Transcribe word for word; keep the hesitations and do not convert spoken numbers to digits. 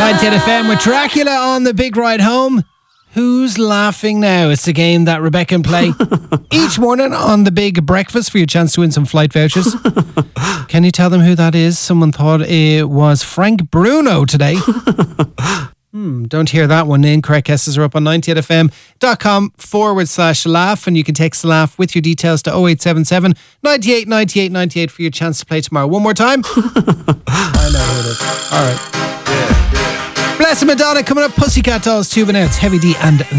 ninety-eight F M with Dracula on the big ride home. Who's laughing now? It's a game that Rebecca can play each morning on the big breakfast for your chance to win some flight vouchers. Can you tell them who that is? Someone thought it was Frank Bruno today. Hmm, don't hear that one. Incorrect guesses are up on ninety-eight F M dot com forward slash laugh, and you can text laugh with your details to oh eight seven seven, ninety-eight, ninety-eight, ninety-eight for your chance to play tomorrow. One more time. I know who it is. All right. Yeah. Blessed Madonna coming up. Pussycat Dolls, two minutes. Heavy D and